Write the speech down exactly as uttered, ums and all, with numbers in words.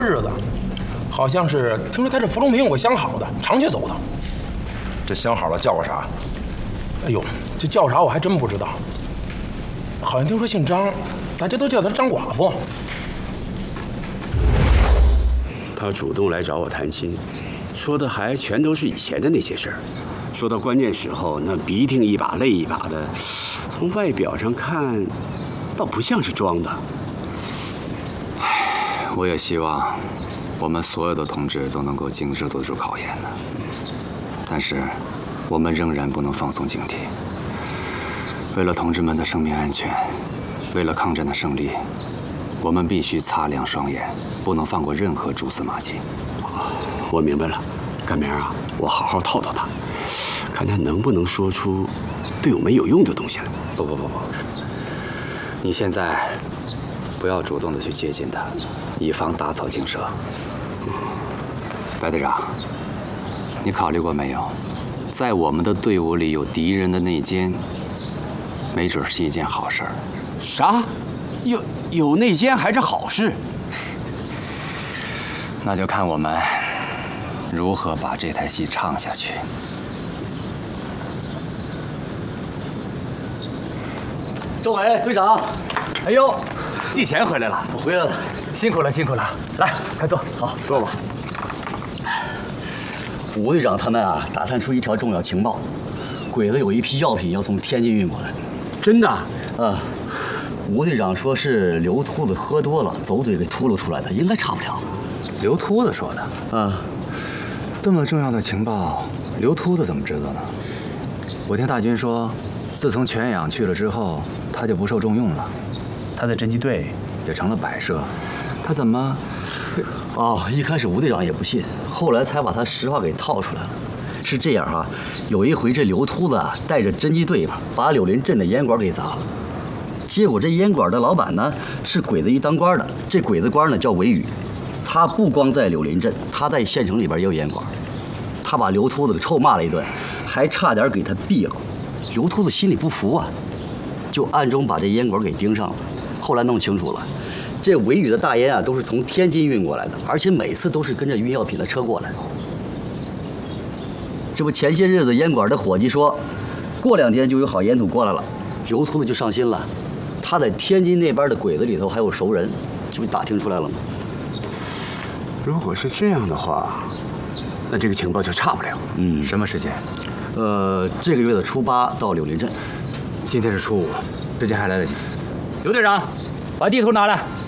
日子，好像是听说他这芙蓉饼有个相好的，常去走的。 这相好的叫个啥？ 哎呦，这叫啥我还真不知道。好像听说姓张，大家都叫他张寡妇。 他主动来找我谈心，说的还全都是以前的那些事儿。说到关键时候，那鼻涕一把泪一把的，从外表上看，倒不像是装的。 我也希望我们所有的同志都能够经受得住考验的，但是我们仍然不能放松警惕。为了同志们的生命安全，为了抗战的胜利，我们必须擦亮双眼，不能放过任何蛛丝马迹。 我明白了，赶明儿啊，我好好套套他，看他能不能说出对我们有用的东西来。 不不不不，你现在不要主动的去接近他，以防打草惊蛇。白队长，你考虑过没有，在我们的队伍里有敌人的内奸，没准是一件好事儿。 啥？有有内奸还是好事？ 那就看我们如何把这台戏唱下去。 周伟队长，哎呦， 季贤回来了， 我回来了， 辛苦了，辛苦了。来，快坐。 好，坐吧。吴队长他们啊，打探出一条重要情报，鬼子有一批药品要从天津运过来。 真的？ 啊，吴队长说是刘秃子喝多了，走嘴给秃噜出来的，应该差不了。 刘秃子说的。 啊， 这么重要的情报，刘秃子怎么知道呢？我听大军说，自从全养去了之后，他就不受重用了， 他的侦缉队也成了摆设。他怎么？ 哦，一开始吴队长也不信，后来才把他实话给套出来了。是这样哈，有一回这刘秃子啊带着侦缉队吧，把柳林镇的烟馆给砸了。结果这烟馆的老板呢是鬼子一当官的，这鬼子官呢叫韦宇，他不光在柳林镇，他在县城里边也有烟馆。他把刘秃子给臭骂了一顿，还差点给他毙了。刘秃子心里不服啊，就暗中把这烟馆给盯上了。后来弄清楚了，这韦宇的大烟啊都是从天津运过来的，而且每次都是跟着运药品的车过来。这不前些日子烟馆的伙计说，过两天就有好烟土过来了，刘秃子就上心了。他在天津那边的鬼子里头还有熟人，这不打听出来了吗？ 如果是这样的话，那这个情报就差不了。 嗯， 什么时间？ 呃，这个月的初八到柳林镇。 今天是初五，时间还来得及。刘队长，把地图拿来。